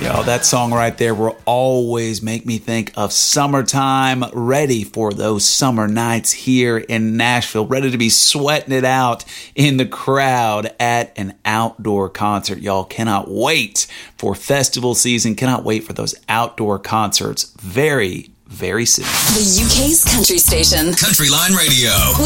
Yo, that song right there will always make me think of summertime, ready for those summer nights here in Nashville, ready to be sweating it out in the crowd at an outdoor concert. Y'all, cannot wait for festival season, cannot wait for those outdoor concerts very, very soon. The UK's country station. Country Line Radio.